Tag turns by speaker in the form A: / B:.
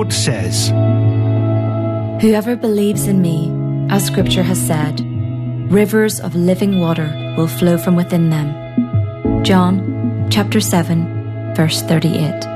A: Lord says,
B: "Whoever believes in me, as Scripture has said, rivers of living water will flow from within them." John chapter 7, verse 38.